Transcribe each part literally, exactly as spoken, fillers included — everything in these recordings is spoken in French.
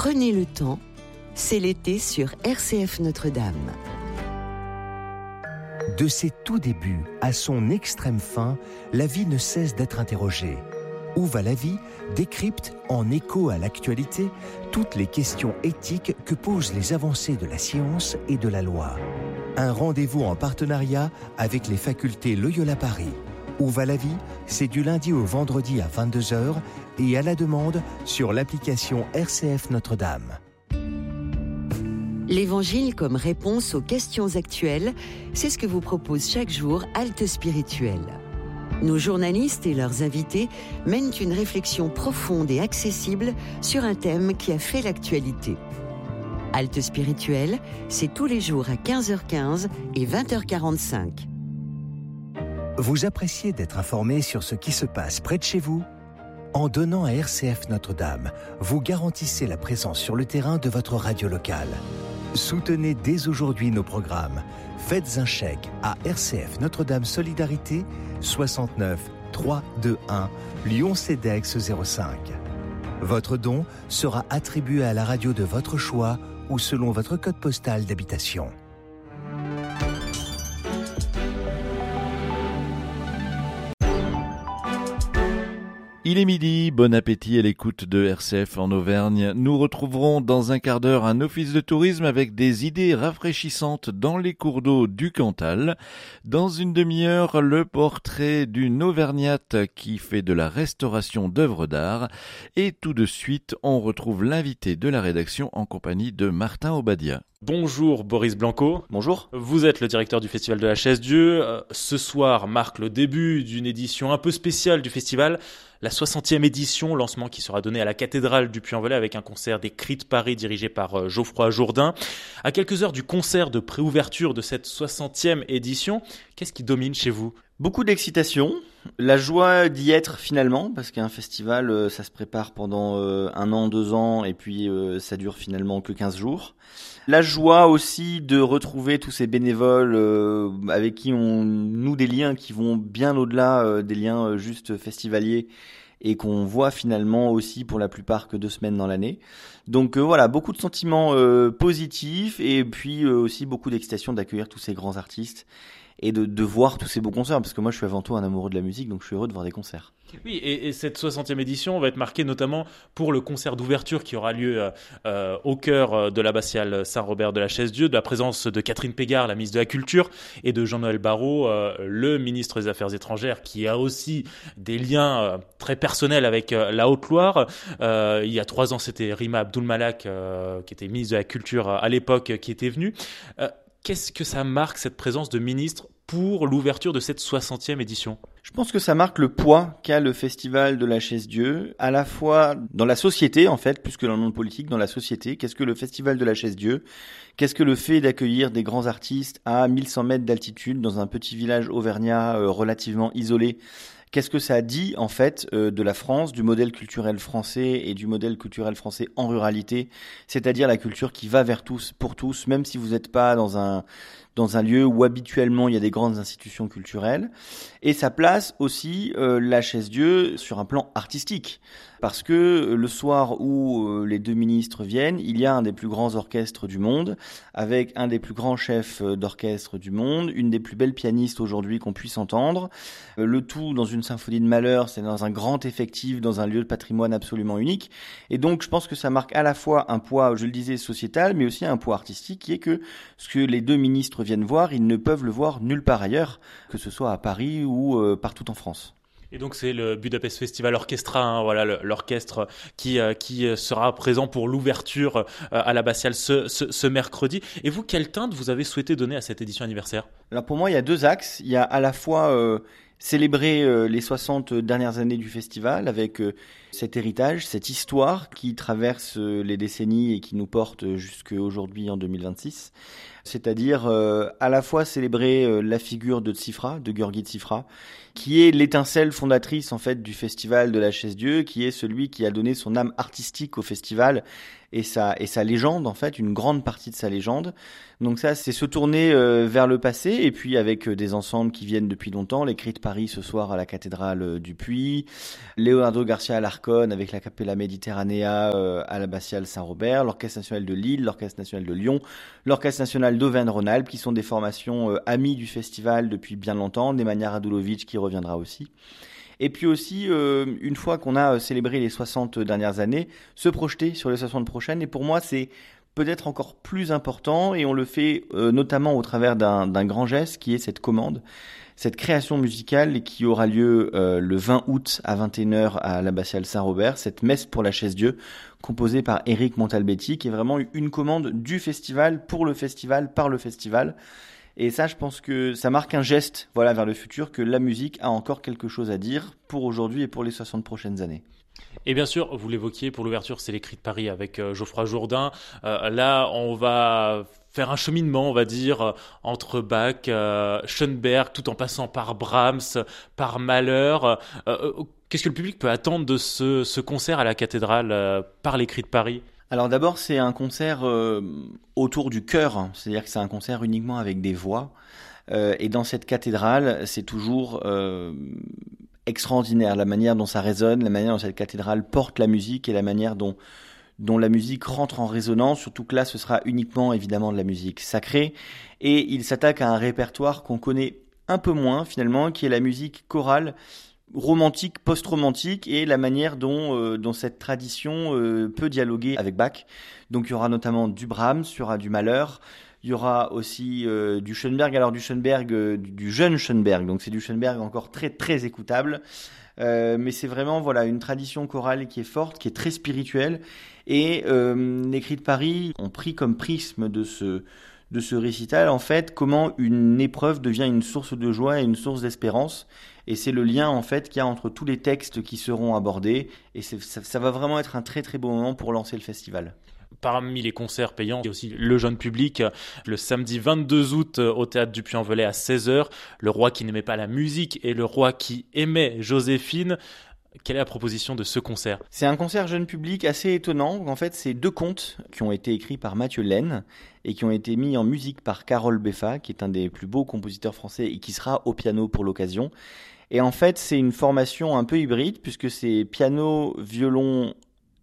Prenez le temps, c'est l'été sur R C F Notre-Dame. De ses tout débuts à son extrême fin, la vie ne cesse d'être interrogée. Où va la vie décrypte, en écho à l'actualité, toutes les questions éthiques que posent les avancées de la science et de la loi. Un rendez-vous en partenariat avec les facultés Loyola Paris. Où va la vie? C'est du lundi au vendredi à vingt-deux heures et à la demande sur l'application R C F Notre-Dame. L'Évangile comme réponse aux questions actuelles, c'est ce que vous propose chaque jour Halte Spirituelle. Nos journalistes et leurs invités mènent une réflexion profonde et accessible sur un thème qui a fait l'actualité. Halte Spirituelle, c'est tous les jours à quinze heures quinze et vingt heures quarante-cinq. Vous appréciez d'être informé sur ce qui se passe près de chez vous? En donnant à R C F Notre-Dame, vous garantissez la présence sur le terrain de votre radio locale. Soutenez dès aujourd'hui nos programmes. Faites un chèque à R C F Notre-Dame Solidarité, soixante-neuf trois cent vingt-et-un, Lyon-Cedex zéro cinq. Votre don sera attribué à la radio de votre choix ou selon votre code postal d'habitation. Il est midi, bon appétit à l'écoute de R C F en Auvergne. Nous retrouverons dans un quart d'heure un office de tourisme avec des idées rafraîchissantes dans les cours d'eau du Cantal. Dans une demi-heure, le portrait d'une Auvergnate qui fait de la restauration d'œuvres d'art. Et tout de suite, on retrouve l'invité de la rédaction en compagnie de Martin Obadia. Bonjour Boris Blanco. Bonjour. Vous êtes le directeur du Festival de la Chaise-Dieu. Euh, ce soir marque le début d'une édition un peu spéciale du festival, la soixantième édition, lancement qui sera donné à la cathédrale du Puy-en-Velay avec un concert des Cris de Paris dirigé par euh, Geoffroy Jourdain. À quelques heures du concert de préouverture de cette soixantième édition, qu'est-ce qui domine chez vous ? Beaucoup d'excitation, la joie d'y être finalement, parce qu'un festival, euh, ça se prépare pendant euh, un an, deux ans, et puis euh, ça dure finalement que quinze jours. La joie aussi de retrouver tous ces bénévoles euh, avec qui on noue des liens qui vont bien au-delà euh, des liens euh, juste festivaliers et qu'on voit finalement aussi pour la plupart que deux semaines dans l'année. Donc euh, voilà, beaucoup de sentiments euh, positifs et puis euh, aussi beaucoup d'excitation d'accueillir tous ces grands artistes et de, de voir tous ces beaux concerts, parce que moi je suis avant tout un amoureux de la musique, donc je suis heureux de voir des concerts. Oui, et, et cette soixantième édition va être marquée notamment pour le concert d'ouverture qui aura lieu euh, au cœur de l'abbatiale Saint-Robert de la Chaise-Dieu, de la présence de Catherine Pégard, la ministre de la Culture, et de Jean-Noël Barrot, euh, le ministre des Affaires étrangères, qui a aussi des liens euh, très personnels avec euh, la Haute-Loire. Euh, il y a trois ans, c'était Rima Abdul-Malak, euh, qui était ministre de la Culture à l'époque, qui était venu. Euh, Qu'est-ce que ça marque, cette présence de ministres, pour l'ouverture de cette soixantième édition ? Je pense que ça marque le poids qu'a le Festival de la Chaise-Dieu, à la fois dans la société, en fait, plus que dans le monde politique, dans la société. Qu'est-ce que le Festival de la Chaise-Dieu ? Qu'est-ce que le fait d'accueillir des grands artistes à mille cent mètres d'altitude dans un petit village auvergnat euh, relativement isolé ? Qu'est-ce que ça dit, en fait, euh, de la France, du modèle culturel français et du modèle culturel français en ruralité, c'est-à-dire la culture qui va vers tous, pour tous, même si vous n'êtes pas dans un dans un lieu où habituellement il y a des grandes institutions culturelles. Et ça place aussi euh, la Chaise-Dieu sur un plan artistique. Parce que le soir où euh, les deux ministres viennent, il y a un des plus grands orchestres du monde, avec un des plus grands chefs d'orchestre du monde, une des plus belles pianistes aujourd'hui qu'on puisse entendre. Euh, le tout dans une symphonie de malheur, c'est dans un grand effectif, dans un lieu de patrimoine absolument unique. Et donc je pense que ça marque à la fois un poids, je le disais, sociétal, mais aussi un poids artistique, qui est que ce que les deux ministres viennent voir, ils ne peuvent le voir nulle part ailleurs, que ce soit à Paris ou euh, partout en France. Et donc c'est le Budapest Festival Orchestra, hein, voilà le, l'orchestre qui euh, qui sera présent pour l'ouverture euh, à l'abbatiale ce, ce, ce mercredi. Et vous, quelle teinte vous avez souhaité donner à cette édition anniversaire ? Alors pour moi, il y a deux axes. Il y a à la fois euh, célébrer euh, les soixante dernières années du festival avec euh, cet héritage, cette histoire qui traverse euh, les décennies et qui nous porte jusqu'à aujourd'hui en deux mille vingt-six. C'est-à-dire euh, à la fois célébrer euh, la figure de Tsifra, de Gueorgui Tsifra, qui est l'étincelle fondatrice en fait du Festival de la Chaise-Dieu, qui est celui qui a donné son âme artistique au festival et sa et sa légende en fait, une grande partie de sa légende. Donc ça, c'est se tourner euh, vers le passé et puis avec euh, des ensembles qui viennent depuis longtemps, les Cris de Paris ce soir à la cathédrale euh, du Puy, Leonardo Garcia Alarcón Arconne, avec la Capella Mediterranea euh, à l'Abbatiale Saint-Robert, l'Orchestre National de Lille, l'Orchestre National de Lyon, l'Orchestre National d'Auvergne-Rhône-Alpes, qui sont des formations euh, amies du festival depuis bien longtemps, Nemanja Radulovic qui reviendra aussi. Et puis aussi, euh, une fois qu'on a célébré les soixante dernières années, se projeter sur les soixante prochaines. Et pour moi, c'est peut-être encore plus important, et on le fait euh, notamment au travers d'un, d'un grand geste qui est cette commande, cette création musicale qui aura lieu euh, le vingt août à vingt et une heures à l'Abbatiale Saint-Robert, cette messe pour la Chaise-Dieu, composée par Éric Montalbetti, qui est vraiment une commande du festival, pour le festival, par le festival. Et ça, je pense que ça marque un geste, voilà, vers le futur, que la musique a encore quelque chose à dire pour aujourd'hui et pour les soixante prochaines années. Et bien sûr, vous l'évoquiez, pour l'ouverture, c'est les Cris de Paris avec euh, Geoffroy Jourdain. Euh, là, on va faire un cheminement, on va dire, euh, entre Bach, euh, Schoenberg, tout en passant par Brahms, par Mahler. Euh, euh, qu'est-ce que le public peut attendre de ce, ce concert à la cathédrale euh, par les Cris de Paris ? Alors d'abord, c'est un concert euh, autour du chœur, hein. C'est-à-dire que c'est un concert uniquement avec des voix. Euh, et dans cette cathédrale, c'est toujours euh, extraordinaire la manière dont ça résonne, la manière dont cette cathédrale porte la musique et la manière dont, dont la musique rentre en résonance, surtout que là, ce sera uniquement évidemment de la musique sacrée. Et il s'attaque à un répertoire qu'on connaît un peu moins finalement, qui est la musique chorale, romantique, post-romantique, et la manière dont, euh, dont cette tradition euh, peut dialoguer avec Bach. Donc il y aura notamment du Brahms, il y aura du Mahler, il y aura aussi euh, du Schoenberg, alors du Schoenberg, euh, du, du jeune Schoenberg, donc c'est du Schoenberg encore très très écoutable, euh, mais c'est vraiment voilà une tradition chorale qui est forte, qui est très spirituelle, et euh, les Cris de Paris ont pris comme prisme de ce de ce récital, en fait, comment une épreuve devient une source de joie et une source d'espérance. Et c'est le lien, en fait, qu'il y a entre tous les textes qui seront abordés. Et c'est, ça, ça va vraiment être un très, très beau moment pour lancer le festival. Parmi les concerts payants, il y a aussi le jeune public. Le samedi vingt-deux août, au Théâtre du Puy-en-Velay à seize heures, Le Roi qui n'aimait pas la musique et Le Roi qui aimait Joséphine. Quelle est la proposition de ce concert ? C'est un concert jeune public assez étonnant. En fait, c'est deux contes qui ont été écrits par Mathieu Laine et qui ont été mis en musique par Carole Beffa, qui est un des plus beaux compositeurs français et qui sera au piano pour l'occasion. Et en fait, c'est une formation un peu hybride puisque c'est piano, violon,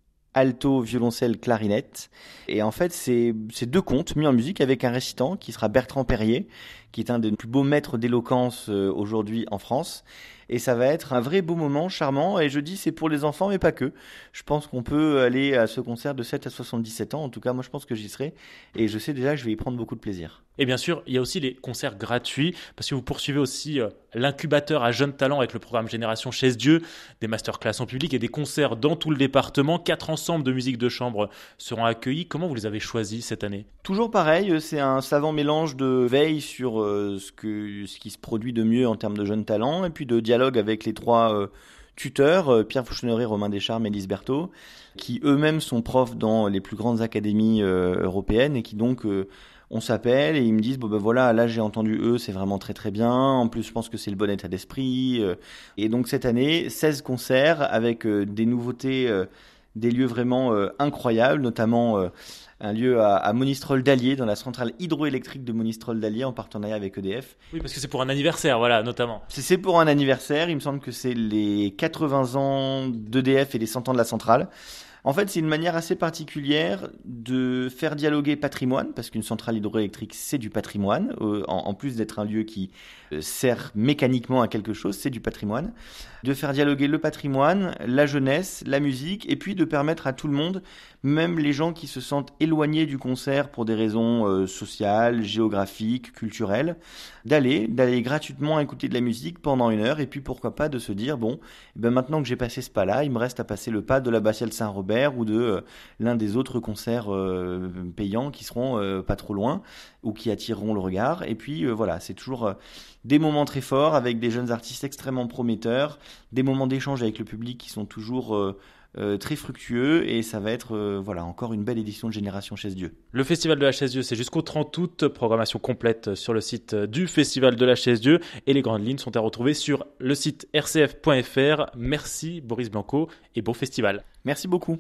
alto, violoncelle, clarinette. Et en fait, c'est, c'est deux contes mis en musique avec un récitant qui sera Bertrand Perrier, qui est un des plus beaux maîtres d'éloquence euh, aujourd'hui en France. Et ça va être un vrai beau moment, charmant. Et je dis, c'est pour les enfants, mais pas que. Je pense qu'on peut aller à ce concert de sept à soixante-dix-sept ans. En tout cas, moi, je pense que j'y serai. Et je sais déjà que je vais y prendre beaucoup de plaisir. Et bien sûr, il y a aussi les concerts gratuits, parce que vous poursuivez aussi euh, l'incubateur à jeunes talents avec le programme Génération Chaise-Dieu, des masterclass en public et des concerts dans tout le département. Quatre ensembles de musique de chambre seront accueillis. Comment vous les avez choisis cette année ? Toujours pareil, c'est un savant mélange de veille sur euh, ce, que, ce qui se produit de mieux en termes de jeunes talents, et puis de dialogue avec les trois euh, tuteurs, euh, Pierre Fouchonnery, Romain Descharmes et Lise Berthaud, qui eux-mêmes sont profs dans les plus grandes académies euh, européennes et qui donc... Euh, on s'appelle et ils me disent bon ben voilà, là j'ai entendu eux, c'est vraiment très très bien. En plus je pense que c'est le bon état d'esprit. Et donc cette année, seize concerts avec euh, des nouveautés, euh, des lieux vraiment euh, incroyables, notamment euh, un lieu à, à Monistrol-d'Allier, dans la centrale hydroélectrique de Monistrol-d'Allier en partenariat avec E D F. Oui, parce que c'est pour un anniversaire, voilà, notamment. C'est, c'est pour un anniversaire, il me semble que c'est les quatre-vingts ans d'E D F et les cent ans de la centrale. En fait, c'est une manière assez particulière de faire dialoguer patrimoine, parce qu'une centrale hydroélectrique, c'est du patrimoine. Euh, en, en plus d'être un lieu qui euh, sert mécaniquement à quelque chose, c'est du patrimoine. De faire dialoguer le patrimoine, la jeunesse, la musique, et puis de permettre à tout le monde, même les gens qui se sentent éloignés du concert pour des raisons euh, sociales, géographiques, culturelles, d'aller, d'aller gratuitement écouter de la musique pendant une heure, et puis pourquoi pas de se dire, bon, eh ben maintenant que j'ai passé ce pas-là, il me reste à passer le pas de l'Abbatiale Saint-Robert ou de euh, l'un des autres concerts euh, payants qui seront euh, pas trop loin ou qui attireront le regard. Et puis euh, voilà, c'est toujours euh, des moments très forts avec des jeunes artistes extrêmement prometteurs, des moments d'échange avec le public qui sont toujours euh, euh, très fructueux, et ça va être euh, voilà encore une belle édition de Génération Chaise-Dieu. Le Festival de la Chaise-Dieu, c'est jusqu'au trente août, programmation complète sur le site du Festival de la Chaise-Dieu, et les grandes lignes sont à retrouver sur le site r c f point f r. Merci Boris Blanco et beau festival. Merci beaucoup.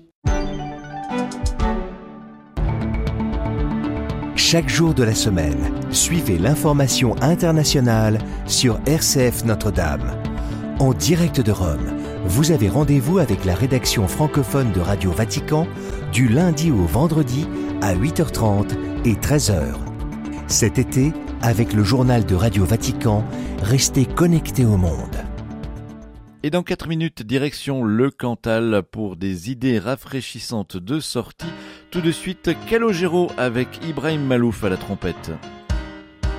Chaque jour de la semaine, suivez l'information internationale sur R C F Notre-Dame. En direct de Rome, vous avez rendez-vous avec la rédaction francophone de Radio Vatican du lundi au vendredi à huit heures trente et treize heures. Cet été, avec le journal de Radio Vatican, restez connectés au monde. Et dans quatre minutes, direction le Cantal pour des idées rafraîchissantes de sortie. Tout de suite, Calogero avec Ibrahim Malouf à la trompette.